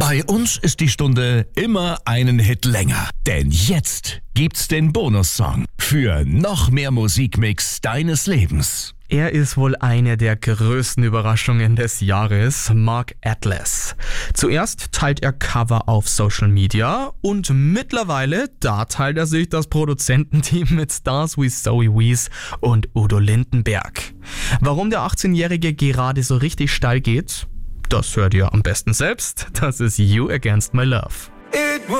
Bei uns ist die Stunde immer einen Hit länger. Denn jetzt gibt's den Bonussong für noch mehr Musikmix deines Lebens. Er ist wohl eine der größten Überraschungen des Jahres, Mark Atlas. Zuerst teilt er Cover auf Social Media und mittlerweile, da teilt er sich das Produzententeam mit Stars wie Zoe Wees und Udo Lindenberg. Warum der 18-Jährige gerade so richtig steil geht, das hört ihr am besten selbst. Das ist You Against My Love.